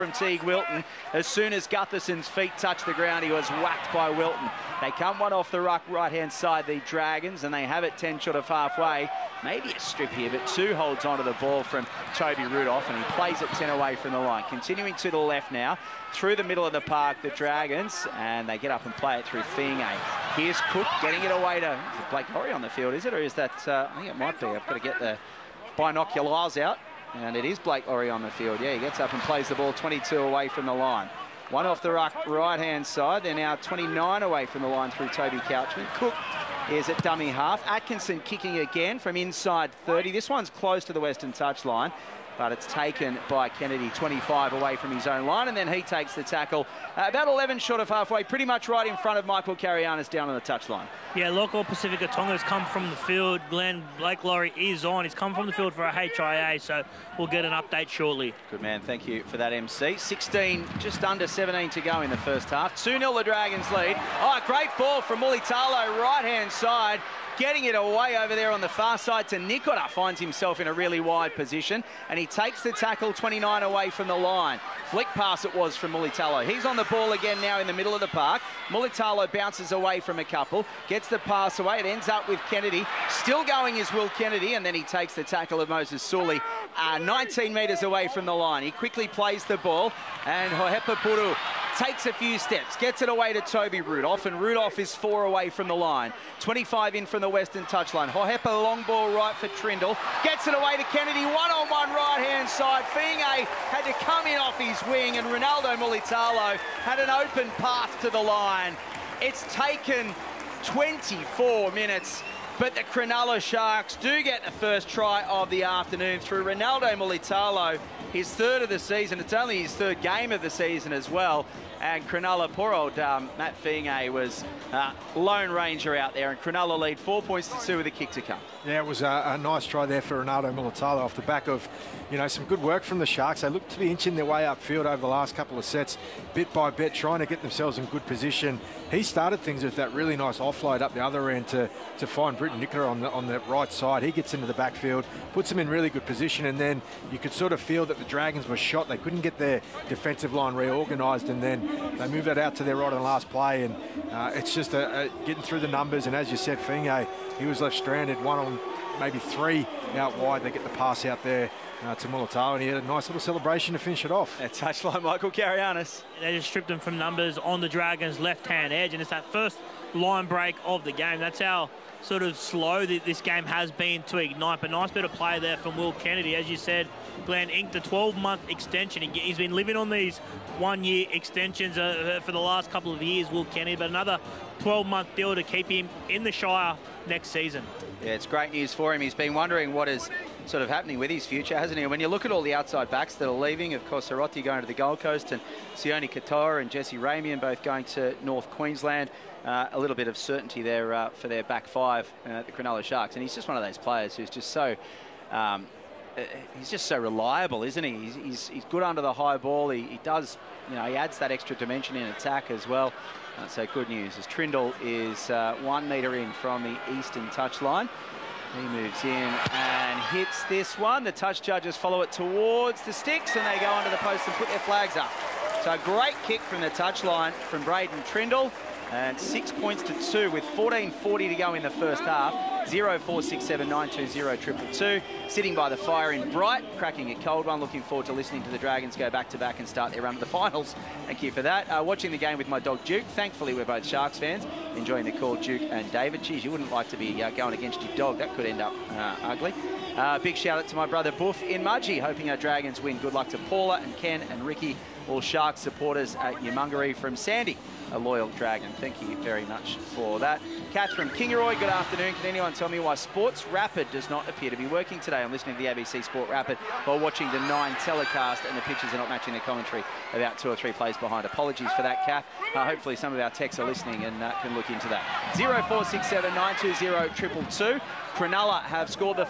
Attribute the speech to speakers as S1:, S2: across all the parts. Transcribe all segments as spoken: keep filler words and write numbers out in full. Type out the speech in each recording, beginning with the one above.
S1: from Teague Wilton. As soon as Gutherson's feet touched the ground, he was whacked by Wilton. They come one off the ruck right-hand side, the Dragons, and they have it ten short of halfway. Maybe a strip here, but two holds onto the ball from Toby Rudolph, and he plays it ten away from the line. Continuing to the left now, through the middle of the park, the Dragons, and they get up and play it through Fienge. Here's Cook getting it away to Blake Laurie on the field, is it? Or is that, uh, I think it might be. I've got to get the binoculars out. And it is Blake Laurie on the field. Yeah, he gets up and plays the ball twenty-two away from the line. One off the ruck right-hand side. They're now twenty-nine away from the line through Toby Couchman. Cook is at dummy half. Atkinson kicking again from inside thirty. This one's close to the Western touchline, but it's taken by Kennedy, twenty-five away from his own line, and then he takes the tackle uh, about eleven short of halfway, pretty much right in front of Michael Carianis down on the touchline. Yeah, Local Pacifica Tonga's come from the field. Glenn Blake Laurie is on. He's come from the field for a H I A, so we'll get an update shortly. Good man, thank you for that, M C. sixteen, just under seventeen to go in the first half. two nil the Dragons lead. Oh, great ball from Mulitalo, right-hand side. Getting it away over there on the far side to Nikora, finds himself in a really wide position, and he takes the tackle twenty-nine away from the line. Flick pass it was from Mulitalo. He's on the ball again now in the middle of the park. Mulitalo bounces away from a couple, gets the pass away. It ends up with Kennedy. Still going is Will Kennedy, and then he takes the tackle of Moses Sully uh, nineteen metres away from the line. He quickly plays the ball, and Hohepa Puru takes a few steps, gets it away to Toby Rudolph, and Rudolph is four away from the line. twenty-five in from the Western touchline. Hohepa long ball right for Trindle, gets it away to Kennedy, one-on-one right-hand side. Fienge had to come in off his wing, and Ronaldo Mulitalo had an open path to the line. It's taken twenty-four minutes, but the Cronulla Sharks do get the first try of the afternoon through Ronaldo Mulitalo, his third of the season. It's only his third game of the season as well. And Cronulla, poor old um, Matt Fienge was uh, lone ranger out there, and Cronulla lead four points to two with a kick to come.
S2: Yeah, it was a, a nice try there for Ronaldo Mulitalo off the back of, you know, some good work from the Sharks. They look to be inching their way upfield over the last couple of sets, bit by bit, trying to get themselves in good position. He started things with that really nice offload up the other end to, to find Britton Nikora on the, on the right side. He gets into the backfield, puts him in really good position, and then you could sort of feel that the Dragons were shot. They couldn't get their defensive line reorganised, and then they moved that out to their right on the last play, and uh, it's just a, a getting through the numbers. And as you said, Fienge, he was left stranded, one on maybe three out wide. They get the pass out there uh, to Mulitalo, and he had a nice little celebration to finish it off.
S1: A touchline, Michael Carianis. They just stripped him from numbers on the Dragons' left-hand edge, and it's that first line break of the game. That's how sort of slow that this game has been to ignite, but nice bit of play there from Will Kennedy. As you said, Glenn inked a twelve-month extension. He's been living on these one-year extensions uh, for the last couple of years, Will Kennedy, but another twelve-month deal to keep him in the Shire next season. Yeah, it's great news for him. He's been wondering what is sort of happening with his future, hasn't he? When you look at all the outside backs that are leaving, of course, Sorotti going to the Gold Coast, and Sione Katoa and Jesse Ramian both going to North Queensland. Uh, a little bit of certainty there uh, for their back five, uh, the Cronulla Sharks. And he's just one of those players who's just so... Um, uh, he's just so reliable, isn't he? He's, he's, he's good under the high ball. He, he does, you know, he adds that extra dimension in attack as well. Uh, so good news as Trindle is uh, one metre in from the eastern touchline. He moves in and hits this one. The touch judges follow it towards the sticks, and they go under the post and put their flags up. So a great kick from the touchline from Braden Trindle. And six points to two with fourteen forty to go in the first half. zero four six seven nine two zero two two two. Sitting by the fire in Bright, cracking a cold one. Looking forward to listening to the Dragons go back to back and start their run to the finals. Thank you for that. Uh, watching the game with my dog Duke. Thankfully, we're both Sharks fans. Enjoying the call, Duke and David. Geez, you wouldn't like to be uh, going against your dog. That could end up uh, ugly. Uh, big shout out to my brother Boof in Mudgee, hoping our Dragons win. Good luck to Paula and Ken and Ricky, all Sharks supporters at Yumungaree. From Sandy, a loyal Dragon. Thank you very much for that. Catherine Kingaroy, good afternoon. Can anyone tell me why Sports Rapid does not appear to be working today? I'm listening to the A B C Sport Rapid while watching the nine telecast, and the pictures are not matching the commentary about two or three plays behind. Apologies for that, Kath. Uh, hopefully some of our techs are listening and uh, can look into that. zero four six seven nine two zero two two two. Cronulla have scored the first try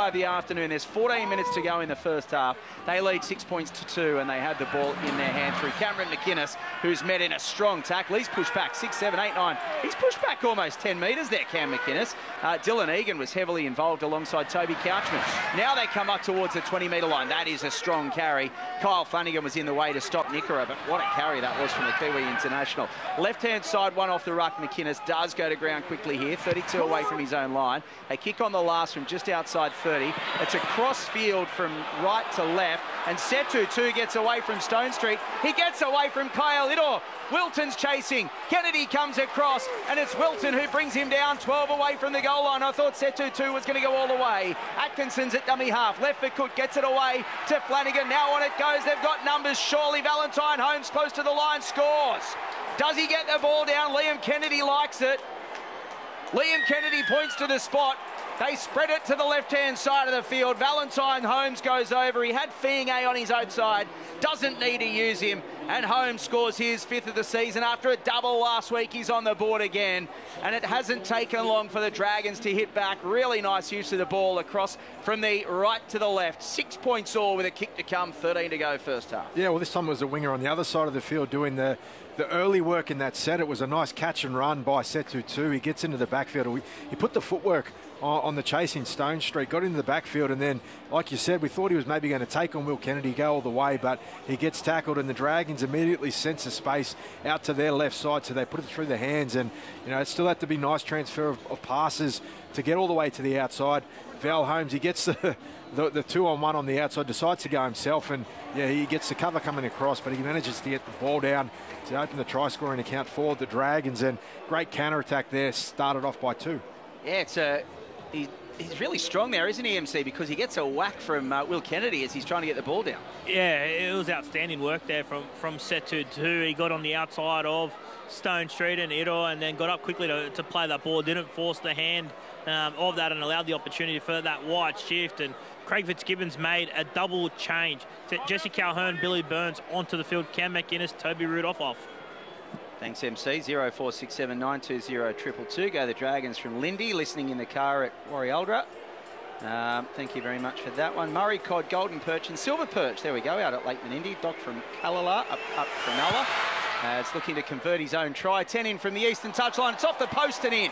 S1: try of the afternoon. There's fourteen minutes to go in the first half. They lead six points to two, and they have the ball in their hand through Cameron McInnes, who's met in a strong tackle. He's pushed back six, seven, eight, nine. He's pushed back almost ten metres there, Cam McInnes. Uh, Dylan Egan was heavily involved alongside Toby Couchman. Now they come up towards the twenty metre line. That is a strong carry. Kyle Flanagan was in the way to stop Nickera, but what a carry that was from the Kiwi international. Left-hand side, one off the ruck. McInnes does go to ground quickly here, thirty-two away from his own line. They kick on the last from just outside thirty. It's a cross field from right to left, and Setu too gets away from Stone Street. He gets away from Kyle Idor. Wilton's chasing. Kennedy comes across, and it's Wilton who brings him down twelve away from the goal line. I thought Setu too was going to go all the way. Atkinson's at dummy half. Left for Cook, gets it away to Flanagan. Now on it goes. They've got numbers. Surely Valentine Holmes close to the line, scores. Does he get the ball down? Liam Kennedy likes it. Liam Kennedy points to the spot. They spread it to the left-hand side of the field. Valentine Holmes goes over. He had Fienge on his outside. Doesn't need to use him. And Holmes scores his fifth of the season. After a double last week, he's on the board again. And it hasn't taken long for the Dragons to hit back. Really nice use of the ball across from the right to the left. Six points all with a kick to come. thirteen to go first half.
S2: Yeah, well, this time it was a winger on the other side of the field doing the, the early work in that set. It was a nice catch and run by Setu too. He gets into the backfield. He put the footwork on the chasing Stone Street, got into the backfield, and then, like you said, we thought he was maybe going to take on Will Kennedy, go all the way, but he gets tackled, and the Dragons immediately sense a space out to their left side, so they put it through the hands, and you know it still had to be nice transfer of, of passes to get all the way to the outside. Val Holmes, he gets the, the, the two-on-one on the outside, decides to go himself, and yeah, he gets the cover coming across, but he manages to get the ball down to open the try-scoring account for the Dragons, and great counter-attack there, started off by two.
S1: Yeah, it's a... He, he's really strong there, isn't he, M C? Because he gets a whack from uh, Will Kennedy as he's trying to get the ball down.
S3: Yeah, it was outstanding work there from, from Setu too. He got on the outside of Stone Street and Idor and then got up quickly to, to play that ball. Didn't force the hand um, of that and allowed the opportunity for that wide shift. And Craig Fitzgibbons made a double change to Jesse Calhoun, Billy Burns onto the field. Cam McInnes, Toby Rudolph off.
S1: Thanks, M C. zero four six seven nine two zero two two two. Go the Dragons from Lindy, listening in the car at Warrialdra. Um, thank you very much for that one. Murray Cod, Golden Perch and Silver Perch. There we go, out at Lake Menindee. Doc from Kallala, up, up Cronulla. Uh, it's looking to convert his own try. ten in from the eastern touchline. It's off the post and in.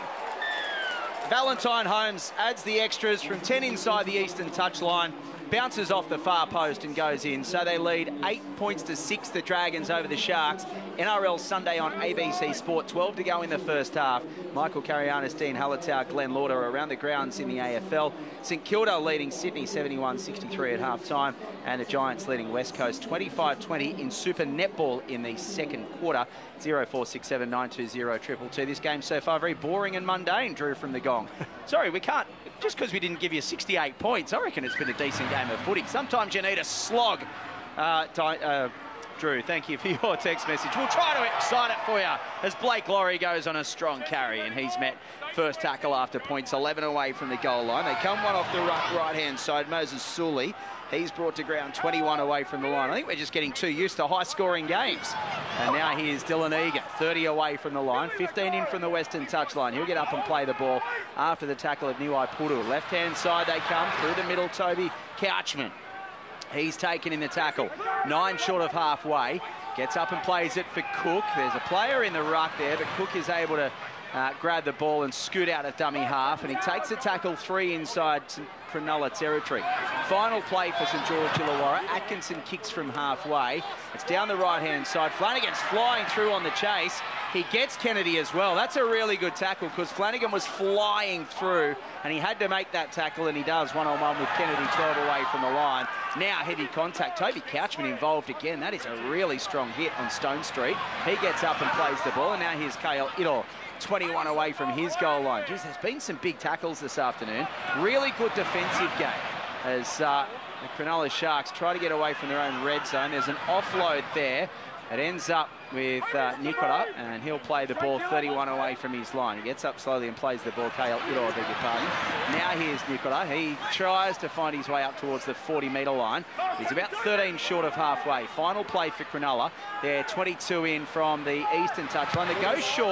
S1: Valentine Holmes adds the extras from ten inside the eastern touchline. Bounces off the far post and goes in. So they lead eight points to six, the Dragons over the Sharks. N R L Sunday on A B C Sport. twelve to go in the first half. Michael Carianis, Dean Hallertau, Glenn Lauder around the grounds in the A F L. St Kilda leading Sydney seventy-one sixty-three at half time. And the Giants leading West Coast twenty-five twenty in Super Netball in the second quarter. zero four six seven nine two zero two two two. This game so far very boring and mundane, Drew from the Gong. Sorry, we can't... Just because we didn't give you sixty-eight points, I reckon it's been a decent game of footy. Sometimes you need a slog. Uh, uh, Drew, thank you for your text message. We'll try to excite it for you as Blake Laurie goes on a strong carry, and he's met first tackle after points, eleven away from the goal line. They come one off the right-hand side. Moses Sully, he's brought to ground twenty-one away from the line. I think we're just getting too used to high-scoring games. And now here's Dylan Egan, thirty away from the line, fifteen in from the western touchline. He'll get up and play the ball after the tackle of Niwai Puru. Left-hand side they come, through the middle, Toby Couchman. He's taken in the tackle, nine short of halfway. Gets up and plays it for Cook. There's a player in the ruck there, but Cook is able to uh, grab the ball and scoot out at dummy half, and he takes the tackle three inside Cronulla territory. Final play for St George Illawarra. Atkinson kicks from halfway. It's down the right-hand side. Flanagan's flying through on the chase. He gets Kennedy as well. That's a really good tackle because Flanagan was flying through and he had to make that tackle, and he does one-on-one with Kennedy, twelve away from the line. Now heavy contact. Toby Couchman involved again. That is a really strong hit on Stone Street. He gets up and plays the ball, and now here's Kale Idor, twenty-one away from his goal line. Jeez, there's been some big tackles this afternoon. Really good defensive game as uh, the Cronulla Sharks try to get away from their own red zone. There's an offload there. It ends up with uh, Nicola, and he'll play the ball thirty-one away from his line. He gets up slowly and plays the ball. Kale Idor, I beg your pardon. Now here's Nicola. He tries to find his way up towards the forty metre line. He's about thirteen short of halfway. Final play for Cronulla. They're twenty-two in from the eastern touchline. They go short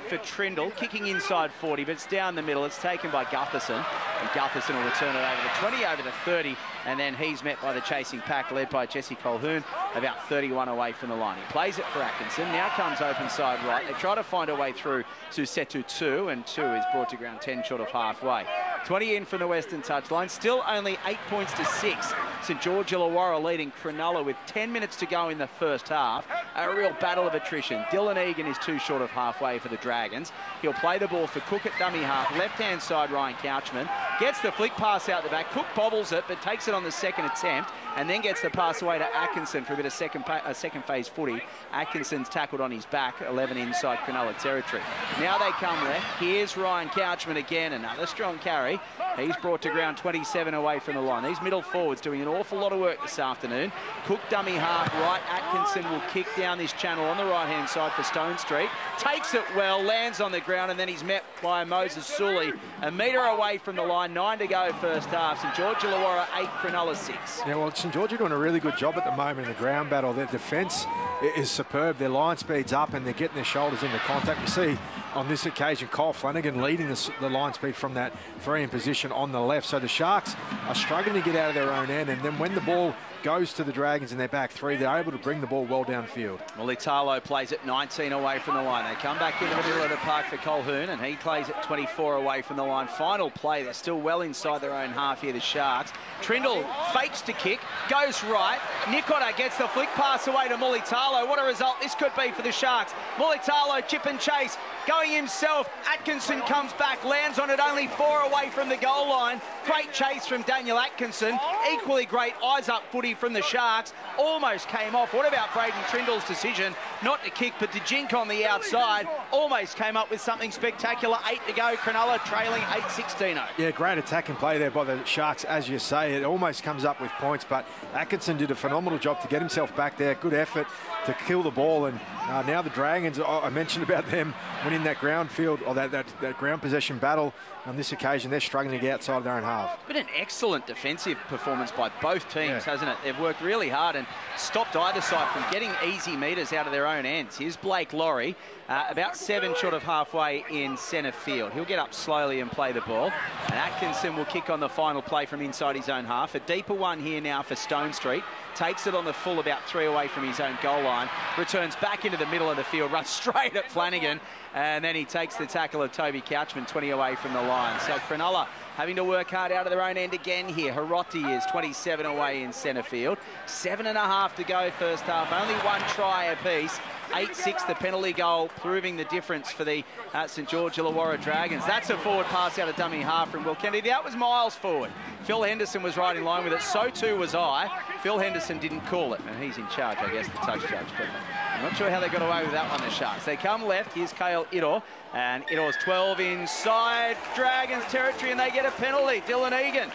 S1: for Trindle, kicking inside forty, but it's down the middle. It's taken by Gutherson, and Gutherson will return it over the twenty, over the thirty, and then he's met by the chasing pack, led by Jesse Colquhoun, about thirty-one away from the line. He plays it for Atkinson, now comes open side right. They try to find a way through to Setu two, and two is brought to ground ten short of halfway. twenty in from the western touchline, still only eight points to six. St George Illawarra leading Cronulla with ten minutes to go in the first half. A real battle of attrition. Dylan Egan is too short of halfway for the Dragons. He'll play the ball for Cook at dummy half. Left-hand side, Ryan Couchman gets the flick pass out the back. Cook bobbles it, but takes it on the second attempt, and then gets the pass away to Atkinson for a bit of second, uh, second phase footy. Atkinson's tackled on his back, eleven inside Cronulla territory. Now they come left. Here's Ryan Couchman again, another strong carry. He's brought to ground twenty-seven away from the line. These middle forwards doing an awful lot of work this afternoon. Cook dummy half right. Atkinson will kick down this channel on the right-hand side for Stone Street. Takes it well, lands on the ground, and then he's met by Moses Sully. A metre away from the line, nine to go first half. St George Illawarra eight, Cronulla six.
S2: Yeah, well, St George are doing a really good job at the moment in the ground battle. Their defence is superb. Their line speed's up, and they're getting their shoulders into contact. We see on this occasion Kyle Flanagan leading the, the line speed from that three in position on the left. So the Sharks are struggling to get out of their own end, and then when the ball goes to the Dragons in their back three, they're able to bring the ball well downfield.
S1: Well, Italo plays it nineteen away from the line. They come back into the middle of the park for Colquhoun, and he plays it twenty-four away from the line. Final play, they're still well inside their own half here, the Sharks. Trindle fakes to kick, goes right. Nicotta gets the flick pass away to Mulitalo. What a result this could be for the Sharks. Mulitalo, chip and chase, going himself. Atkinson comes back, lands on it only four away from the goal line. Great chase from Daniel Atkinson. Equally great eyes up footy from the Sharks. Almost came off. What about Braden Trindle's decision not to kick but to jink on the outside? Almost came up with something spectacular. Eight to go. Cronulla trailing eight sixteen.
S2: Yeah, great attacking play there by the Sharks, as you say. It almost comes up with points, but Atkinson did a phenomenal job to get himself back there. Good effort to kill the ball, and uh, now the Dragons, I mentioned about them winning that ground field, or that, that, that ground possession battle. On this occasion, they're struggling to get outside their own half.
S1: It's been an excellent defensive performance by both teams,
S2: Yeah.
S1: hasn't it? They've worked really hard and stopped either side from getting easy metres out of their own ends. Here's Blake Laurie, uh, about seven short of halfway in centre field. He'll get up slowly and play the ball. And Atkinson will kick on the final play from inside his own half. A deeper one here now for Stone Street. Takes it on the full, about three away from his own goal line. Returns back into the middle of the field, runs straight at Flanagan. And then he takes the tackle of Toby Couchman, twenty away from the line. So Cronulla having to work hard out of their own end again here. Hiroti is twenty-seven away in centre field. Seven and a half to go first half. Only one try apiece. eight six, the penalty goal, proving the difference for the uh, St George Illawarra Dragons. That's a forward pass out of dummy half from Will Kennedy. That was miles forward. Phil Henderson was right in line with it. So too was I. Phil Henderson didn't call it, and he's in charge, I guess, the touch judge. But I'm not sure how they got away with that one, the Sharks. They come left. Here's Kale Ito, and Ito's twelve inside Dragons territory, and they get a penalty. Dylan Egan.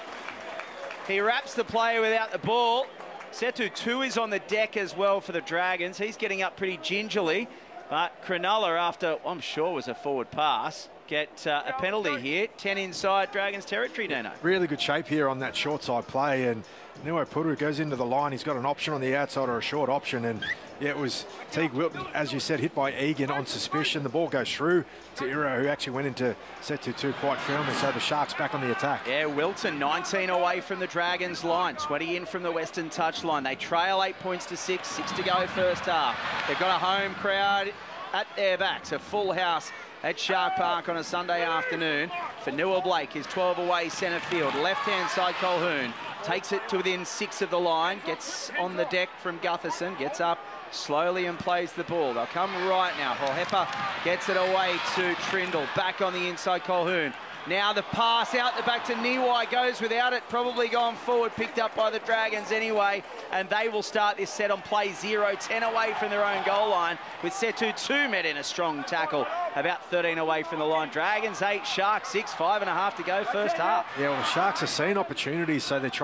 S1: He wraps the player without the ball. Setu two is on the deck as well for the Dragons. He's getting up pretty gingerly, but Cronulla, after I'm sure was a forward pass, get uh, a penalty here. ten inside Dragons territory, Dino.
S2: Really good shape here on that short side play, and Niwa Puru goes into the line. He's got an option on the outside or a short option, and yeah, it was Teague Wilton, as you said, hit by Egan on suspicion. The ball goes through to Iro, who actually went into Setu two quite firmly, so the Sharks back on the attack.
S1: Yeah, Wilton, nineteen away from the Dragons line, twenty in from the western touchline. They trail eight points to six, six to go first half. They've got a home crowd at their backs, a full house at Shark Park on a Sunday afternoon. Fanua Blake is twelve away centre field. Left-hand side Colquhoun takes it to within six of the line, gets on the deck from Gutherson, gets up slowly and plays the ball. They'll come right now. Hohepa gets it away to Trindle. Back on the inside Colquhoun. Now the pass out the back to Niwai, goes without it, probably gone forward, picked up by the Dragons anyway, and they will start this set on play zero, ten away from their own goal line, with Setu two met in a strong tackle, about thirteen away from the line. Dragons eight, Sharks six, five and a half to go first half.
S2: Yeah, well, the Sharks are seeing opportunities, so they're trying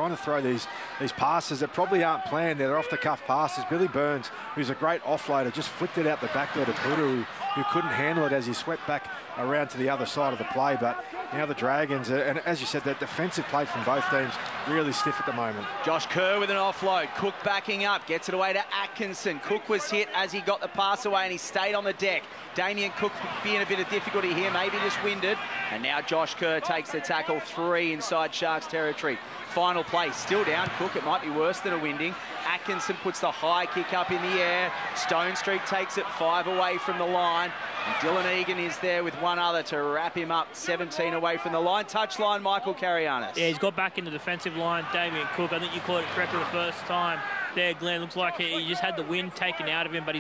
S2: trying to throw these, these passes that probably aren't planned. They're off-the-cuff passes. Billy Burns, who's a great offloader, just flicked it out the back there to Puda, who, who couldn't handle it as he swept back around to the other side of the play. But now the Dragons, and as you said, that defensive play from both teams really stiff at the moment.
S1: Josh Kerr with an offload. Cook backing up, gets it away to Atkinson. Cook was hit as he got the pass away and he stayed on the deck. Damien Cook being a bit of difficulty here, maybe just winded. And now Josh Kerr takes the tackle, three inside Sharks territory. Final play, still down Cook. It might be worse than a winding. Atkinson puts the high kick up in the air. Stone Street takes it five away from the line. And Dylan Egan is there with one other to wrap him up, seventeen away from the line. Touchline, Michael Carianis.
S3: Yeah, he's got back in the defensive line, Damien Cook. I think you caught it correctly the first time there, Glenn. Looks like he just had the wind taken out of him, but